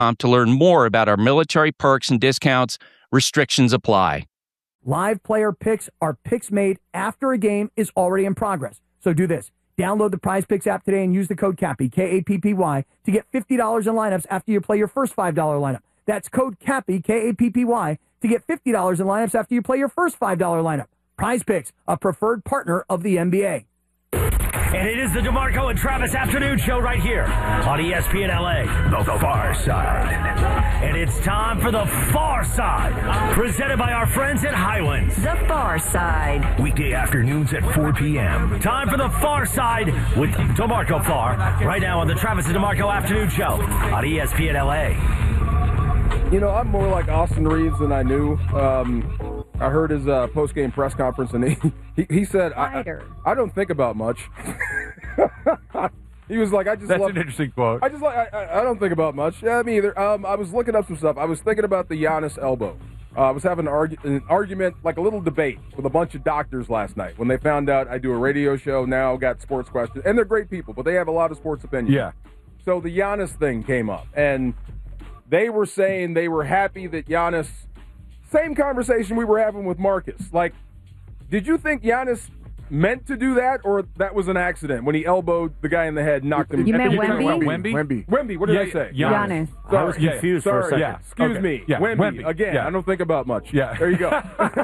to learn more about our military perks and discounts. Restrictions apply. Live player picks are picks made after a game is already in progress. So do this. Download the Prize Picks app today and use the code CAPPY, K-A-P-P-Y, to get $50 in lineups after you play your first $5 lineup. That's code CAPPY, K-A-P-P-Y, to get $50 in lineups after you play your first $5 lineup. Prize Picks, a preferred partner of the NBA. And it is the DeMarco and Travis Afternoon Show right here on ESPN LA, The Far Side. And it's time for The Far Side, presented by our friends at Highlands. The Far Side. Weekday afternoons at 4 p.m. Time for The Far Side with DeMarco Farr, right now on the Travis and DeMarco Afternoon Show on ESPN LA. You know, I'm more like Austin Reeves than I knew. I heard his post-game press conference, and he said, I don't think about much. He was like, That's an interesting quote. I don't think about much. Yeah, me either. I was looking up some stuff. I was thinking about the Giannis elbow. I was having an argument, like a little debate with a bunch of doctors last night when they found out I do a radio show now, got sports questions, and they're great people, but they have a lot of sports opinions. Yeah. So the Giannis thing came up, and they were saying they were happy that Giannis, same conversation we were having with Marcus. Like, did you think Giannis meant to do that, or that was an accident when he elbowed the guy in the head, knocked him? You meant Wemby? Wemby. What did I say? Giannis. Sorry. I was confused for a second. Yeah. Excuse me. Yeah. Wemby. Again, I don't think about much. Yeah. There you go.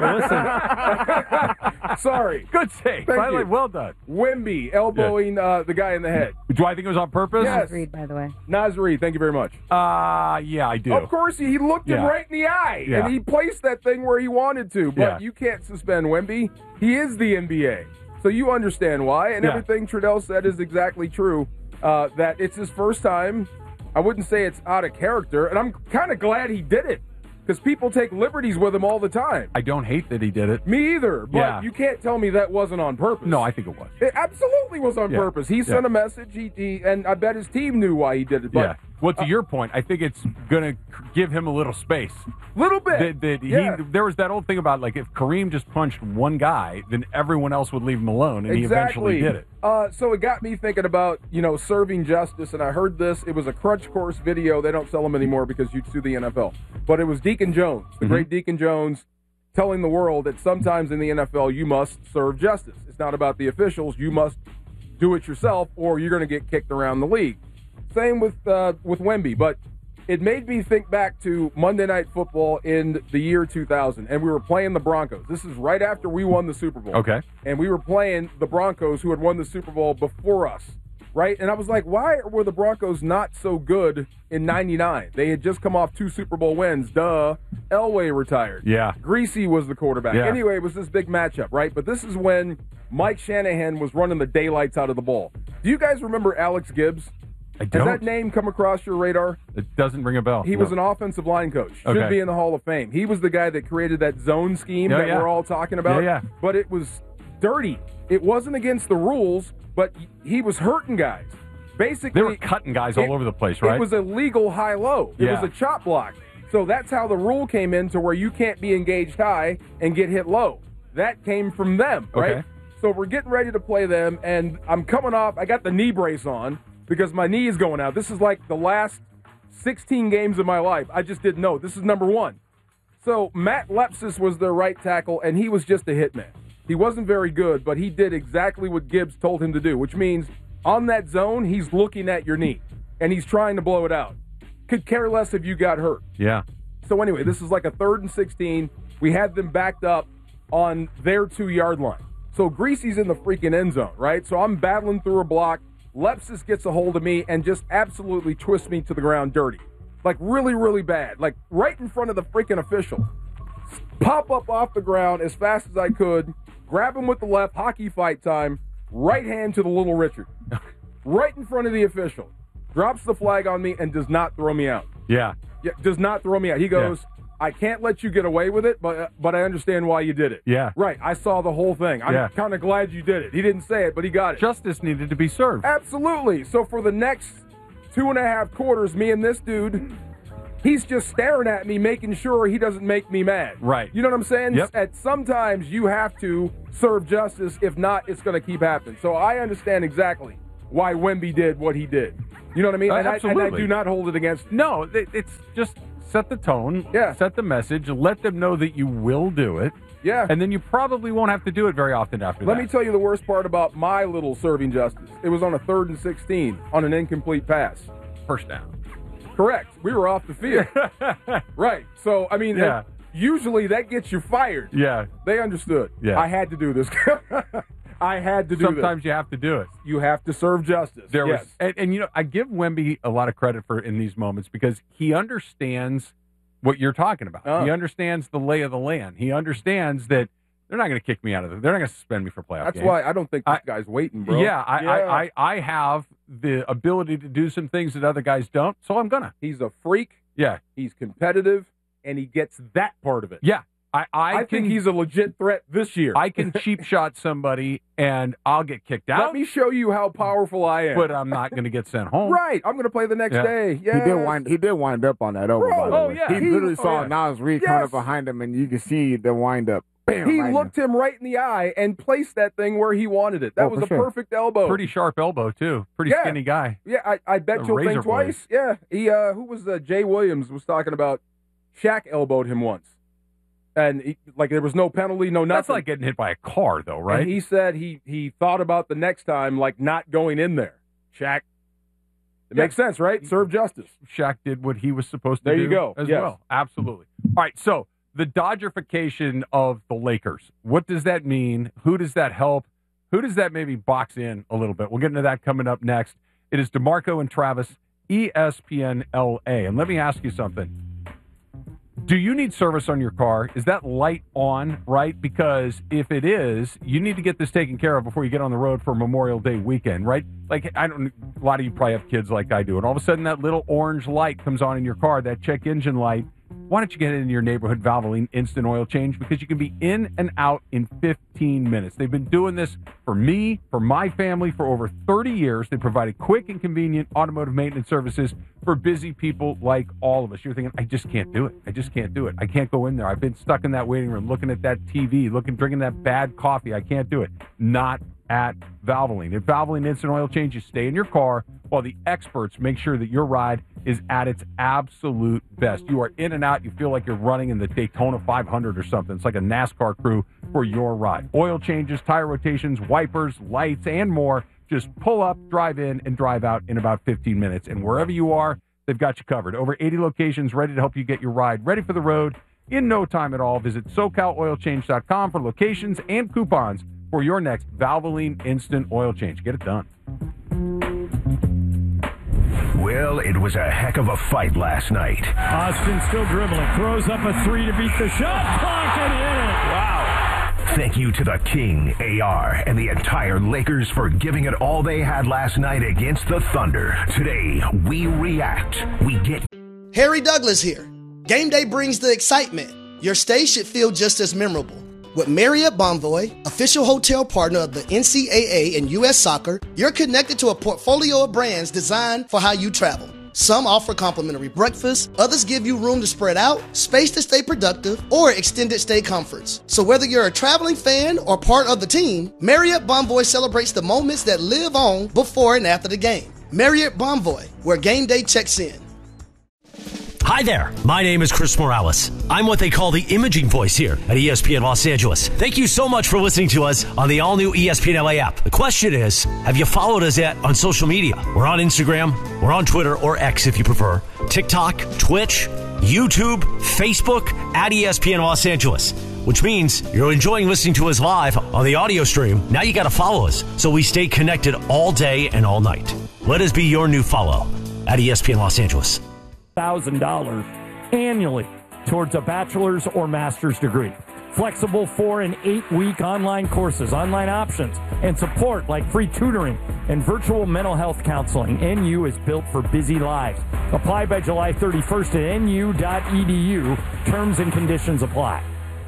Sorry. Good save. Thank you. Well done. Wemby elbowing the guy in the head. Do I think it was on purpose? Yes. Reed, by the way. Naz Reid, thank you very much. Yeah, I do. Of course, he looked him right in the eye, and he placed that thing where he wanted to. But you can't suspend Wemby. He is the NBA. So you understand why, and everything Trudell said is exactly true, that it's his first time. I wouldn't say it's out of character, and I'm kind of glad he did it, because people take liberties with him all the time. I don't hate that he did it. Me either, but you can't tell me that wasn't on purpose. No, I think it was. It absolutely was on purpose. He sent a message, and I bet his team knew why he did it. But, Well, to your point, I think it's going to give him a little space. Little bit. There was that old thing about, like, if Kareem just punched one guy, then everyone else would leave him alone, and he eventually did it. So it got me thinking about, serving justice, and I heard this. It was a Crunch Course video. They don't sell them anymore because you sue the NFL. But it was Deacon Jones, the great Deacon Jones, telling the world that sometimes in the NFL you must serve justice. It's not about the officials. You must do it yourself, or you're going to get kicked around the league. Same with Wemby, but it made me think back to Monday Night Football in the year 2000, and we were playing the Broncos. This is right after we won the Super Bowl. Okay. And we were playing the Broncos, who had won the Super Bowl before us, right? And I was like, why were the Broncos not so good in 99? They had just come off 2 Super Bowl wins. Elway retired. Yeah. Greasy was the quarterback. Yeah. Anyway, it was this big matchup, right? But this is when Mike Shanahan was running the daylights out of the ball. Do you guys remember Alex Gibbs? I don't. Has that name come across your radar? It doesn't ring a bell. He was an offensive line coach. Should be in the Hall of Fame. He was the guy that created that zone scheme that we're all talking about. Yeah. But it was dirty. It wasn't against the rules, but he was hurting guys. Basically, they were cutting guys all over the place, right? It was a legal high-low. It was a chop block. So that's how the rule came in, to where you can't be engaged high and get hit low. That came from them, right? Okay. So we're getting ready to play them, and I'm coming off. I got the knee brace on because my knee is going out. This is like the last 16 games of my life. I just didn't know. This is number 1. So Matt Lepsis was their right tackle, and he was just a hitman. He wasn't very good, but he did exactly what Gibbs told him to do, which means on that zone, he's looking at your knee, and he's trying to blow it out. Could care less if you got hurt. Yeah. So anyway, this is like a 3rd and 16. We had them backed up on their 2-yard line. So Greasy's in the freaking end zone, right? So I'm battling through a block. Lepsis gets a hold of me and just absolutely twists me to the ground dirty. Like really, really bad. Like right in front of the freaking official. Pop up off the ground as fast as I could. Grab him with the left. Hockey fight time. Right hand to the little Richard. Right in front of the official. Drops the flag on me and does not throw me out. Yeah. Does not throw me out. He goes, I can't let you get away with it, but I understand why you did it. Yeah. Right. I saw the whole thing. I'm kind of glad you did it. He didn't say it, but he got it. Justice needed to be served. Absolutely. So for the next 2.5 quarters, me and this dude, he's just staring at me, making sure he doesn't make me mad. Right. You know what I'm saying? Yep. At sometimes you have to serve justice. If not, it's going to keep happening. So I understand exactly why Wemby did what he did. You know what I mean? Absolutely. And I do not hold it against you. No, it's just set the tone, Yeah. set the message, let them know that you will do it. Yeah. And then you probably won't have to do it very often after that. Let me tell you the worst part about my little serving justice. It was on a 3rd and 16 on an incomplete pass. First down. Correct. We were off the field. Right. So, I mean, Yeah. usually that gets you fired. Yeah. They understood. Yeah. I had to do this. I had to do Sometimes this. you have to do it. You have to serve justice. There yes. was, and you know, I give Wemby a lot of credit for in these moments because he understands what you're talking about. He understands the lay of the land. He understands that they're not going to kick me out of it. They're not going to suspend me for playoff That's games. why I don't think this guy's waiting, bro. Yeah, I have the ability to do some things that other guys don't, so I'm gonna. He's a freak. Yeah. He's competitive, and he gets that part of it. Yeah. I think he's a legit threat this year. I can cheap shot somebody and I'll get kicked out. Let me show you how powerful I am. But I'm not going to get sent home. Right. I'm going to play the next day. Yeah. He did wind up on that over, by the way. Yeah. He literally saw Nas Reed coming up behind him, and you can see the wind up. Bam, he looked him right in the eye and placed that thing where he wanted it. That was a perfect elbow. Pretty sharp elbow, too. Pretty skinny guy. Yeah, I bet you'll think twice. Yeah. He, who was Jay Williams was talking about Shaq elbowed him once. And there was no penalty, no nothing. That's like getting hit by a car, though, right? And he said he thought about the next time, like not going in there. Shaq, it makes sense, right? Serve justice. Shaq did what he was supposed to do. There you go. As well. Absolutely. All right, so the Dodgerification of the Lakers. What does that mean? Who does that help? Who does that maybe box in a little bit? We'll get into that coming up next. It is DeMarco and Travis, ESPN LA. And let me ask you something. Do you need service on your car? Is that light on, right? Because if it is, you need to get this taken care of before you get on the road for Memorial Day weekend, right? Like, a lot of you probably have kids like I do, and all of a sudden that little orange light comes on in your car, that check engine light. Why don't you get it in your neighborhood Valvoline Instant Oil Change? Because you can be in and out in 15 minutes. They've been doing this for me, for my family, for over 30 years. They provided quick and convenient automotive maintenance services for busy people like all of us. You're thinking, I just can't do it. I just can't do it. I can't go in there. I've been stuck in that waiting room, looking at that TV, drinking that bad coffee. I can't do it. Not at Valvoline. At Valvoline Instant Oil Change, you stay in your car while the experts make sure that your ride is at its absolute best. You are in and out. You feel like you're running in the Daytona 500 or something. It's like a NASCAR crew for your ride. Oil changes, tire rotations, wipers, lights, and more. Just pull up, drive in, and drive out in about 15 minutes. And wherever you are, they've got you covered. Over 80 locations ready to help you get your ride ready for the road in no time at all. Visit SoCalOilChange.com for locations and coupons for your next Valvoline Instant Oil Change. Get it done. Well, it was a heck of a fight last night. Austin still dribbling. Throws up a three to beat the shot clock and in it. Wow. Thank you to the King, AR, and the entire Lakers for giving it all they had last night against the Thunder. Today, we react. We get... Harry Douglas here. Game day brings the excitement. Your stay should feel just as memorable. With Marriott Bonvoy, official hotel partner of the NCAA and U.S. Soccer, you're connected to a portfolio of brands designed for how you travel. Some offer complimentary breakfast, others give you room to spread out, space to stay productive, or extended stay comforts. So whether you're a traveling fan or part of the team, Marriott Bonvoy celebrates the moments that live on before and after the game. Marriott Bonvoy, where game day checks in. Hi there, my name is Chris Morales. I'm what they call the imaging voice here at ESPN Los Angeles. Thank you so much for listening to us on the all-new ESPN LA app. The question is, have you followed us yet on social media? We're on Instagram, we're on Twitter, or X if you prefer, TikTok, Twitch, YouTube, Facebook, at ESPN Los Angeles. Which means you're enjoying listening to us live on the audio stream. Now you got to follow us so we stay connected all day and all night. Let us be your new follow at ESPN Los Angeles. $1,000 annually towards a bachelor's or master's degree. Flexible 4 and 8 week online courses, online options, and support like free tutoring and virtual mental health counseling. NU is built for busy lives. Apply by July 31st at nu.edu. Terms and conditions apply.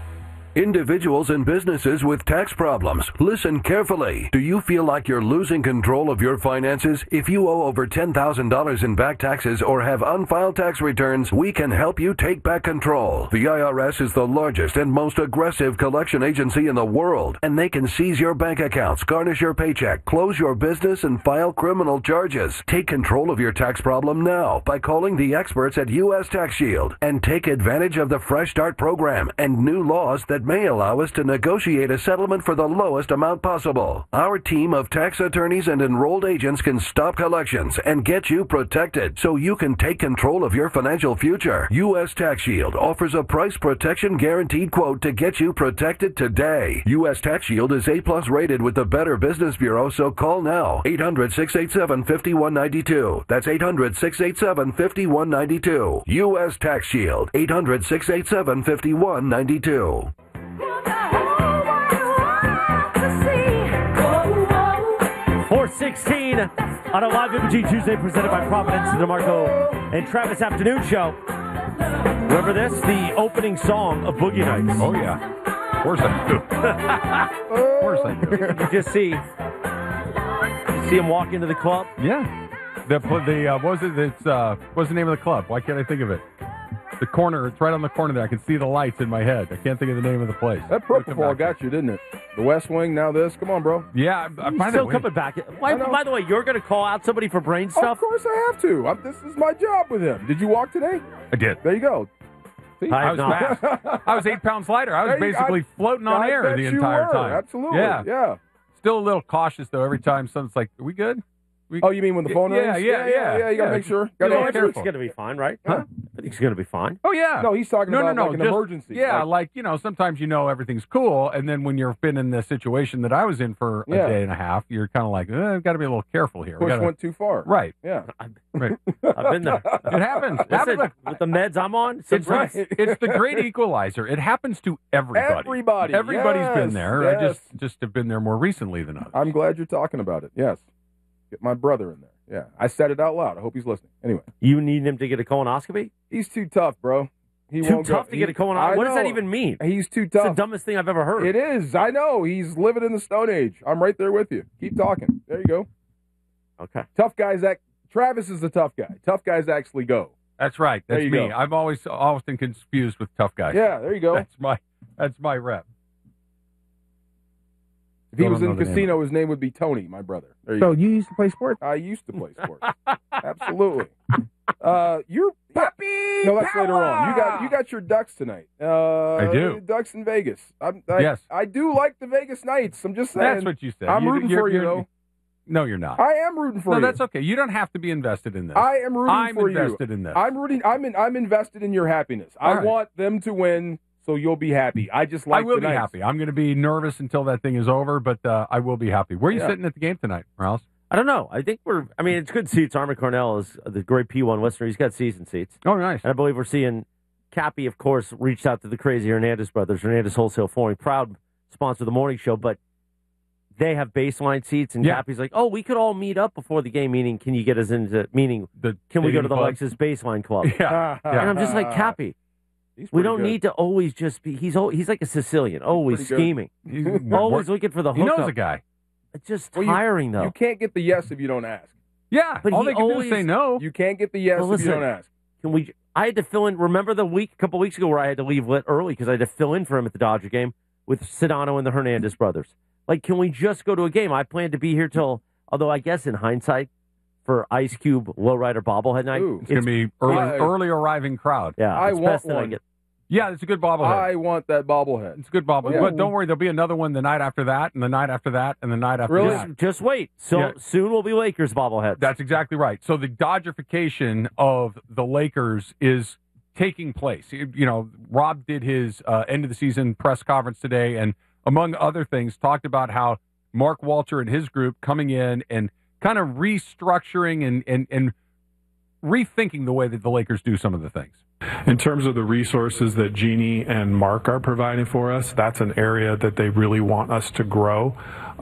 Individuals and businesses with tax problems, listen carefully. Do you feel like you're losing control of your finances? If you owe over $10,000 in back taxes or have unfiled tax returns, we can help you take back control. The IRS is the largest and most aggressive collection agency in the world, and they can seize your bank accounts, garnish your paycheck, close your business, and file criminal charges. Take control of your tax problem now by calling the experts at U.S. Tax Shield and take advantage of the Fresh Start program and new laws that may allow us to negotiate a settlement for the lowest amount possible. Our team of tax attorneys and enrolled agents can stop collections and get you protected so you can take control of your financial future. U.S. Tax Shield offers a price protection guaranteed quote to get you protected today. U.S. Tax Shield is A+ rated with the Better Business Bureau, so call now. 800-687-5192. That's 800-687-5192. U.S. Tax Shield. 800-687-5192. 4:16 on a live Imaging Tuesday presented by Providence, the DeMarco and Travis Afternoon Show. Remember this? The opening song of Boogie Nights. Oh, yeah. Of course I do. Of course I do. You just see him walk into the club? Yeah. What was it? What's the name of the club? Why can't I think of it? The corner. It's right on the corner there. I can see the lights in my head. I can't think of the name of the place. That propofol got you, didn't it? The West Wing, now this. Come on, bro. Yeah. He's still coming back. By the way, you're going to call out somebody for brain stuff? Of course I have to. This is my job with him. Did you walk today? I did. There you go. See? I was fast. I was 8 pounds lighter. I was basically floating on air the entire time. Absolutely. Yeah. Still a little cautious, though, every time someone's like, are we good? You mean when the phone rings? Yeah. You got to make sure. I think he's going to be fine, right? Huh? I think he's going to be fine. Oh, yeah. No, he's talking about like an emergency. Yeah, sometimes everything's cool, and then when you've been in the situation that I was in for a day and a half, you're kind of like, I've got to be a little careful here. Push went too far. Right. Yeah. Right. I've been there. It happens. Listen, with the meds I'm on, it's the great equalizer. It happens to everybody. Everybody's been there. Yes. I just have been there more recently than others. I'm glad you're talking about it. Yes. Get my brother in there. Yeah, I said it out loud. I hope he's listening. Anyway. You need him to get a colonoscopy? He's too tough, bro. He won't tough to get a colonoscopy? What does that even mean? He's too tough. It's the dumbest thing I've ever heard. It is. I know. He's living in the Stone Age. I'm right there with you. Keep talking. There you go. Okay. Tough guys Travis is the tough guy. Tough guys actually go. That's right. That's me. Go. I'm always often confused with tough guys. Yeah, there you go. That's my rep. If he was in the casino, his name would be Tony, my brother. There you go. you used to play sports? I used to play sports. Absolutely. You're Puppy No, that's power! later on. You got your Ducks tonight. I do. Ducks in Vegas. Yes. I do like the Vegas Knights. I'm just saying. That's what you said. I'm rooting for you, though. No, you're not. I am rooting for you. No, that's okay. You don't have to be invested in this. I am rooting for you. I'm invested in this. I'm invested in your happiness. I want them to win. So you'll be happy. I will be happy. I'm going to be nervous until that thing is over, but I will be happy. Where are you sitting at the game tonight, Morales? I don't know. I think it's good seats. Armin Cornell is the great P1 listener. He's got season seats. Oh, nice. And I believe we're seeing Cappy, of course, reached out to the crazy Hernandez brothers, Hernandez Wholesale Flooring, proud sponsor of the morning show, but they have baseline seats, and Cappy's like, we could all meet up before the game, meaning can you get us into, can we go to the Lexus Baseline Club? Yeah. And I'm just like, Cappy, we don't need to always just be. He's like a Sicilian, always scheming, always looking for the hookup. He knows a guy. It's just tiring, though. You can't get the yes if you don't ask. Yeah, but all they can do is say no. You can't get the yes if you don't ask. I had to fill in. Remember a couple weeks ago where I had to leave early because I had to fill in for him at the Dodger game with Sedano and the Hernandez brothers. Like, can we just go to a game? I planned to be here till. Although I guess in hindsight, for Ice Cube Lowrider bobblehead night, it's going to be early arriving crowd. Yeah, I want one. Yeah, it's a good bobblehead. I want that bobblehead. It's a good bobblehead. Yeah. But don't worry, there'll be another one the night after that, and the night after that, and the night after that. Just wait. Soon will be Lakers bobbleheads. That's exactly right. So the Dodgerification of the Lakers is taking place. Rob did his end of the season press conference today, and among other things, talked about how Mark Walter and his group coming in and kind of restructuring and rethinking the way that the Lakers do some of the things. In terms of the resources that Jeannie and Mark are providing for us, that's an area that they really want us to grow.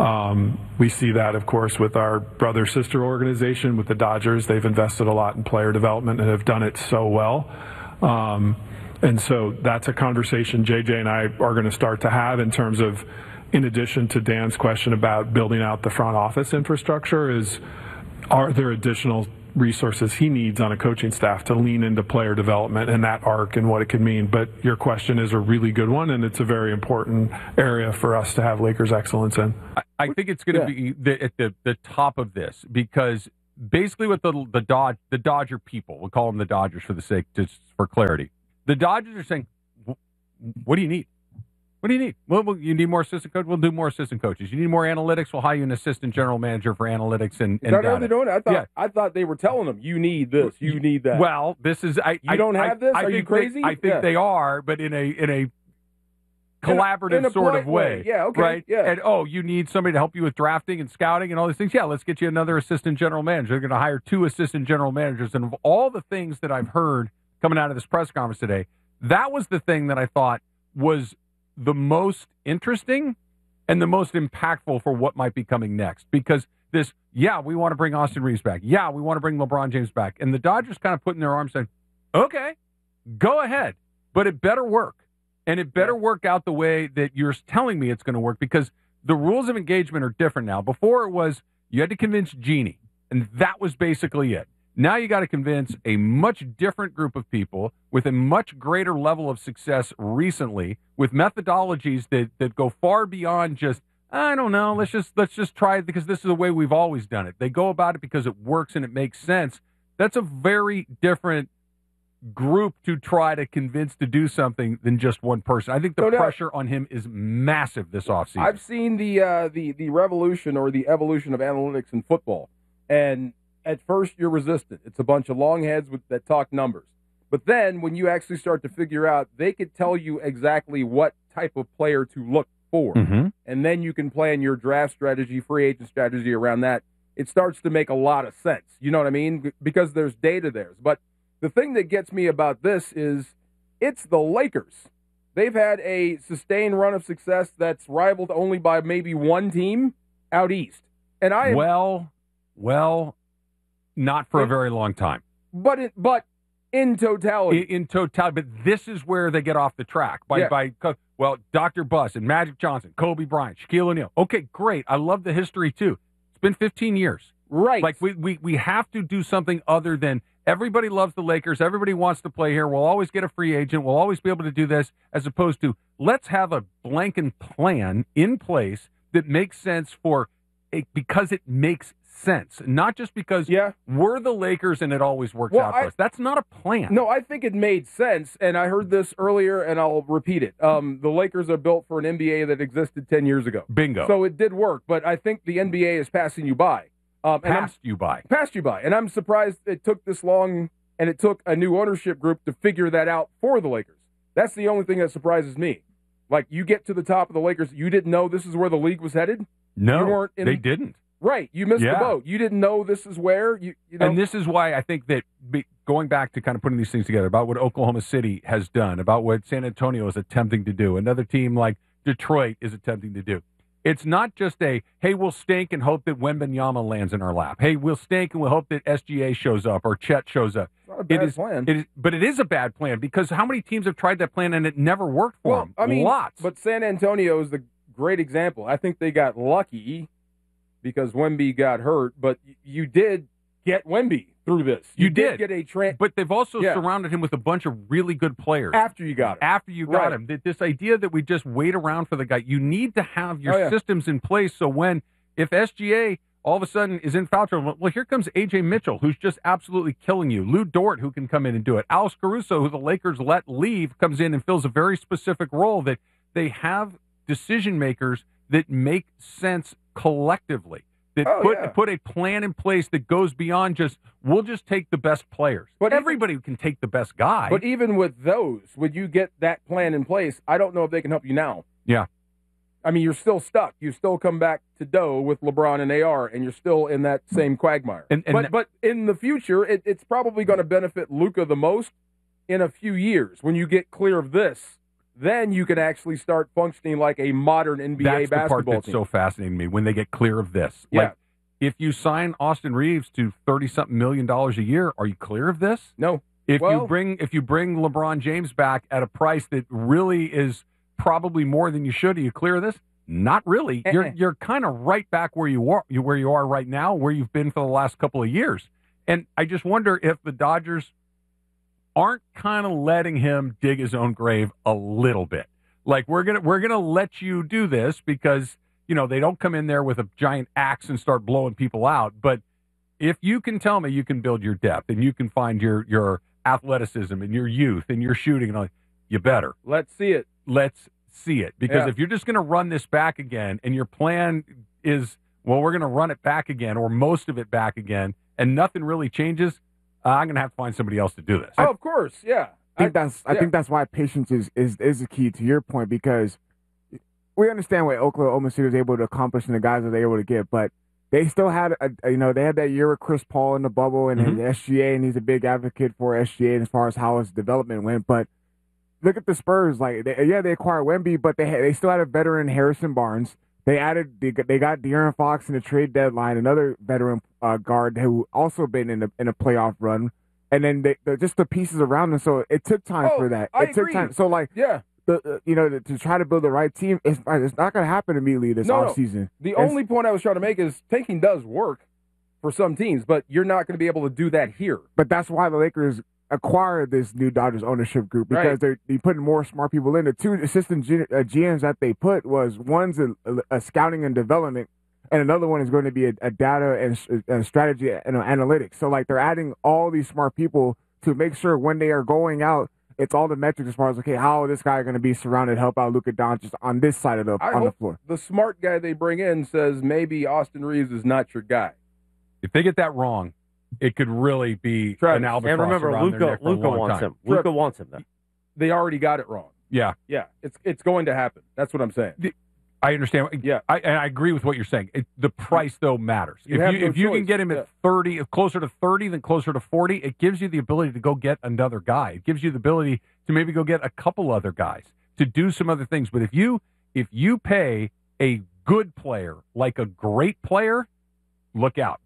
We see that, of course, with our brother-sister organization, with the Dodgers. They've invested a lot in player development and have done it so well. And so that's a conversation JJ and I are going to start to have in terms of, in addition to Dan's question about building out the front office infrastructure, are there additional resources he needs on a coaching staff to lean into player development and that arc and what it could mean. But your question is a really good one, and it's a very important area for us to have Lakers excellence in. I think it's going to be at the top of this, because basically what the Dodger people, we'll call them the Dodgers for the sake, just for clarity, the Dodgers are saying, what do you need? What do you need? Well, you need more assistant coaches? We'll do more assistant coaches. You need more analytics? We'll hire you an assistant general manager for analytics and Is that data. how they're doing it? I thought they were telling them, you need this, you need that. Well, this is... You don't have this? Are you crazy? I think they are, but in a collaborative sort of way. Yeah, okay. Right? Yeah. And, you need somebody to help you with drafting and scouting and all these things? Yeah, let's get you another assistant general manager. They're going to hire 2 assistant general managers. And of all the things that I've heard coming out of this press conference today, that was the thing that I thought was the most interesting and the most impactful for what might be coming next. Because we want to bring Austin Reeves back. Yeah, we want to bring LeBron James back. And the Dodgers kind of putting their arms saying, okay, go ahead, but it better work. And it better work out the way that you're telling me it's going to work, because the rules of engagement are different now. Before it was you had to convince Jeannie, and that was basically it. Now you got to convince a much different group of people with a much greater level of success recently, with methodologies that go far beyond just, I don't know, let's just try it because this is the way we've always done it. They go about it because it works and it makes sense. That's a very different group to try to convince to do something than just one person. I think the pressure on him is massive this offseason. I've seen the revolution or the evolution of analytics in football, and at first you're resistant. It's a bunch of long heads that talk numbers. But then when you actually start to figure out, they could tell you exactly what type of player to look for. Mm-hmm. And then you can plan your draft strategy, free agent strategy around that. It starts to make a lot of sense. You know what I mean? Because there's data there. But the thing that gets me about this is it's the Lakers. They've had a sustained run of success that's rivaled only by maybe one team out east. And not for a very long time. But in totality. But this is where they get off the track. Dr. Buss and Magic Johnson, Kobe Bryant, Shaquille O'Neal. Okay, great. I love the history, too. It's been 15 years. Right. Like, we have to do something other than everybody loves the Lakers, everybody wants to play here, we'll always get a free agent, we'll always be able to do this, as opposed to let's have a blanket plan in place that makes sense because it makes sense, not just because we're the Lakers and it always works out for us. That's not a plan. No, I think it made sense, and I heard this earlier, and I'll repeat it. The Lakers are built for an NBA that existed 10 years ago. Bingo. So it did work, but I think the NBA is passing you by. Passed you by. And I'm surprised it took this long, and it took a new ownership group to figure that out for the Lakers. That's the only thing that surprises me. Like, you get to the top of the Lakers, you didn't know this is where the league was headed? No, they didn't. Right. You missed the boat. You didn't know this is where. You know. And this is why I think that going back to kind of putting these things together, about what Oklahoma City has done, about what San Antonio is attempting to do, another team like Detroit is attempting to do. It's not just hey, we'll stink and hope that Wembanyama lands in our lap. Hey, we'll stink and we'll hope that SGA shows up or Chet shows up. It's not a bad plan. But it is a bad plan, because how many teams have tried that plan and it never worked for them? I mean, lots. But San Antonio is the great example. I think they got lucky because Wemby got hurt, but you did get Wemby through this. You did get a but they've also surrounded him with a bunch of really good players. After you got him. This idea that we just wait around for the guy, you need to have your systems in place, so if SGA all of a sudden is in foul trouble, well, here comes A.J. Mitchell, who's just absolutely killing you. Lou Dort, who can come in and do it. Alex Caruso, who the Lakers let leave, comes in and fills a very specific role, that they have decision makers that make sense collectively, that put a plan in place that goes beyond just, we'll just take the best players. But everybody can take the best guy. But even with those, when you get that plan in place, I don't know if they can help you now. Yeah. I mean, you're still stuck. You still come back to dough with LeBron and AR, and you're still in that same quagmire. But in the future, it's probably going to benefit Luka the most in a few years. When you get clear of this, then you can actually start functioning like a modern NBA basketball team. That's the part that's so fascinating to me, when they get clear of this. Yeah. Like, if you sign Austin Reeves to $30-something million a year, are you clear of this? No. If you bring LeBron James back at a price that really is probably more than you should, do you clear this? Not really. You're kind of right back where you are right now, where you've been for the last couple of years. And I just wonder if the Dodgers aren't kind of letting him dig his own grave a little bit. Like, we're gonna let you do this because, they don't come in there with a giant axe and start blowing people out. But if you can tell me you can build your depth and you can find your athleticism and your youth and your shooting, and all, you better. Let's see it. Let's see it. Because if you're just going to run this back again and your plan is, well, we're going to run it back again or most of it back again and nothing really changes, I'm going to have to find somebody else to do this. Oh, of course, yeah. I think that's why patience is the key to your point, because we understand what Oklahoma City was able to accomplish and the guys that they were able to get, but they still had they had that year with Chris Paul in the bubble and his SGA, and he's a big advocate for SGA as far as how his development went. But look at the Spurs, they acquired Wemby, but they still had a veteran, Harrison Barnes. They got De'Aaron Fox in the trade deadline, another veteran guard who also been in a playoff run. And then just the pieces around them. So it took time for that. It took time. So to try to build the right team, it's not going to happen immediately this offseason. The only point I was trying to make is tanking does work for some teams, but you're not going to be able to do that here. But that's why the Lakers acquired this new Dodgers ownership group, because they're putting more smart people in. The two assistant GMs that they put one's a scouting and development, and another one is going to be a data and strategy and analytics. So, they're adding all these smart people to make sure when they are going out, it's all the metrics as far as, okay, how is this guy going to be surrounded, help out Luka Doncic on this side of the floor. The smart guy they bring in says maybe Austin Reeves is not your guy. If they get that wrong, it could really be an albatross. And remember, Luka wants him. Luka wants him, though. They already got it wrong. Yeah. Yeah, it's going to happen. That's what I'm saying. I understand. Yeah, I agree with what you're saying. The price, though, matters. If you can get him at 30, closer to 30 than closer to 40, it gives you the ability to go get another guy. It gives you the ability to maybe go get a couple other guys to do some other things. But if you pay a good player like a great player, look out.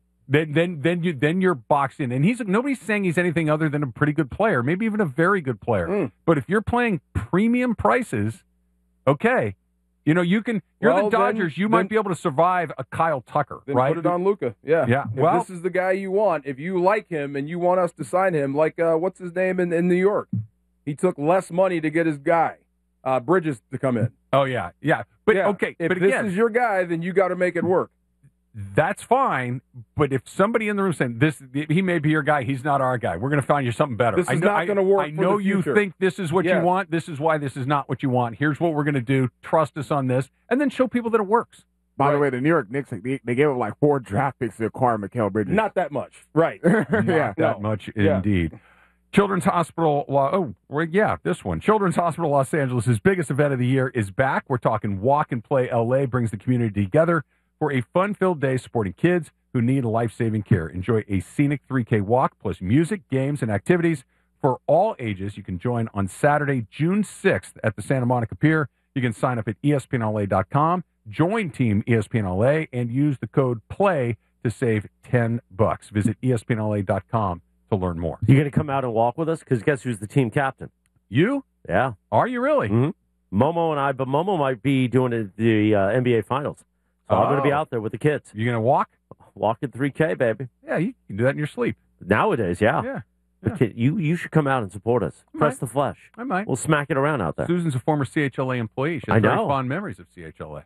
Then you're boxed in. And nobody's saying he's anything other than a pretty good player, maybe even a very good player. But if you're playing premium prices, okay. You can. You're the Dodgers. You might be able to survive a Kyle Tucker, right? Put it on Luka. Yeah. Yeah. If this is the guy you want, if you like him and you want us to sign him, like what's his name in New York? He took less money to get his guy, Bridges, to come in. Oh yeah. But okay. If but this again, is your guy, then you got to make it work. That's fine, but if somebody in the room saying he may be your guy, he's not our guy. We're going to find you something better. This is not going to work. I know you think this is what you want. This is why this is not what you want. Here's what we're going to do. Trust us on this, and then show people that it works. By the way, the New York Knicks, they gave up 4 draft picks to acquire Mikal Bridges. Not that much, right? Not that much, indeed. Children's Hospital. This one. Children's Hospital Los Angeles' biggest event of the year is back. We're talking Walk and Play LA brings the community together for a fun-filled day supporting kids who need life-saving care. Enjoy a scenic 3K walk plus music, games, and activities for all ages. You can join on Saturday, June 6th at the Santa Monica Pier. You can sign up at ESPNLA.com, join Team ESPNLA, and use the code PLAY to save $10. Visit ESPNLA.com to learn more. You going to come out and walk with us? Because guess who's the team captain? You? Yeah. Are you really? Mm-hmm. Momo and I, but Momo might be doing the NBA Finals. So I'm going to be out there with the kids. You going to walk? Walking 3K, baby. Yeah, you can do that in your sleep. Nowadays, yeah. Yeah. Kid, you should come out and support us. Press the flesh. I might. We'll smack it around out there. Susan's a former CHLA employee. She has very fond memories of CHLA.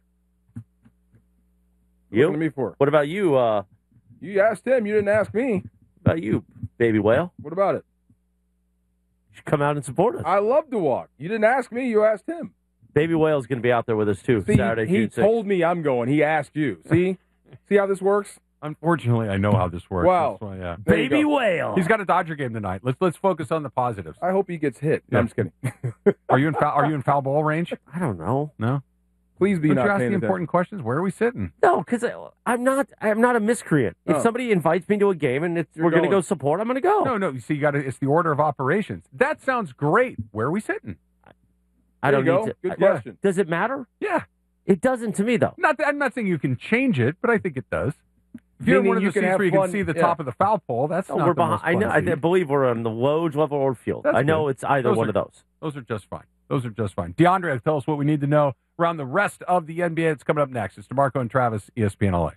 You? What me for? What about you? You asked him. You didn't ask me. What about you, baby whale? What about it? You should come out and support us. I love to walk. You didn't ask me. You asked him. Baby Whale's going to be out there with us, too, Saturday, He June 6th. told me I'm going. He asked you. See? See how this works? Unfortunately, I know how this works. Wow. Why, yeah. Baby Whale. He's got a Dodger game tonight. Let's focus on the positives. I hope he gets hit. No, I'm just kidding. Are you in foul ball range? I don't know. No? Please be Don't not you ask paying the attention. important questions? Where are we sitting? No, because I'm not a miscreant. If somebody invites me to a game and we're going to go support, I'm going to go. No. You see, it's the order of operations. That sounds great. Where are we sitting? I don't go. need to. Good question. Does it matter? Yeah. It doesn't to me, though. I'm not saying you can change it, but I think it does. If you're in Meaning one of you the can seats have where you can fun- see the yeah. top of the foul pole, that's not we're the behind. most fun I seat. believe we're on the Woj level or field. That's I know good. it's either one of those. Those are just fine. DeAndre, tell us what we need to know around the rest of the NBA that's coming up next. It's DeMarco and Travis, ESPN LA.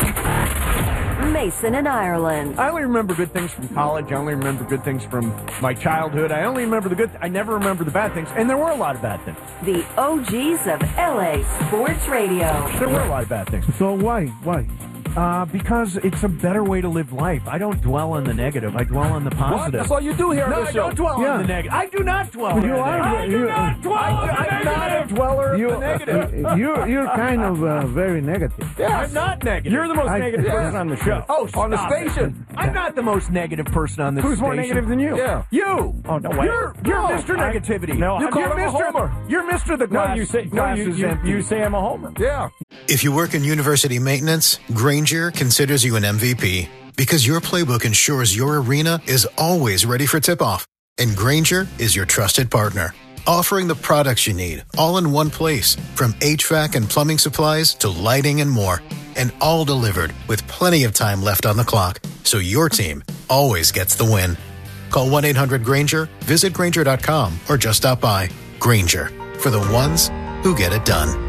Mason in Ireland. I only remember good things from college. I only remember good things from my childhood. I only remember the good. I never remember the bad things, and there were a lot of bad things. The OGs of LA Sports Radio. There were a lot of bad things. So why? Because it's a better way to live life. I don't dwell on the negative. I dwell on the positive. What? That's all you do here on No, this I show. don't dwell on the negative. I do not dwell on the negative. I do not dwell on the negative. I'm not a dweller of the negative. You're kind of very negative. Yes. I'm not negative. You're the most negative person on the show. Oh, On the stop station. it. I'm not the most negative person on this Who's station. more negative than you? Yeah. You. Oh, no way. You're Mr. Negativity. No, you're I'm a homer. You're Mr. The No, glass. you say glass is empty. you say I'm a homer. Yeah. If you work in university maintenance, Grainger considers you an MVP because your playbook ensures your arena is always ready for tip-off. And Grainger is your trusted partner, offering the products you need all in one place, from HVAC and plumbing supplies to lighting and more. And all delivered with plenty of time left on the clock, so your team always gets the win. Call 1-800-GRAINGER, visit Grainger.com, or just stop by. Grainger, for the ones who get it done.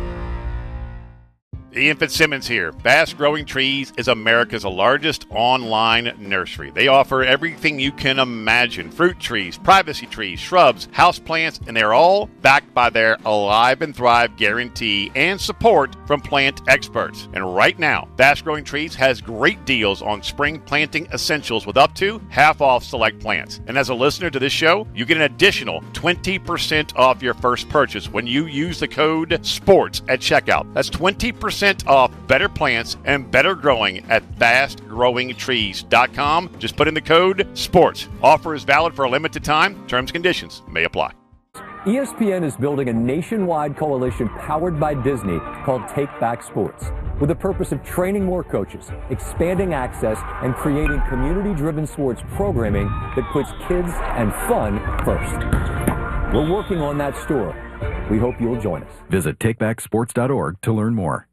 Ian Fitzsimmons here. Fast Growing Trees is America's largest online nursery. They offer everything you can imagine. Fruit trees, privacy trees, shrubs, houseplants, and they're all backed by their Alive and Thrive guarantee and support from plant experts. And right now, Fast Growing Trees has great deals on spring planting essentials with up to half off select plants. And as a listener to this show, you get an additional 20% off your first purchase when you use the code SPORTS at checkout. That's 20% off better plants and better growing at fastgrowingtrees.com. Just put in the code SPORTS. Offer is valid for a limited time. Terms and conditions may apply. ESPN is building a nationwide coalition powered by Disney called Take Back Sports, with the purpose of training more coaches, expanding access, and creating community-driven sports programming that puts kids and fun first. We're working on that story. We hope you'll join us. Visit takebacksports.org to learn more.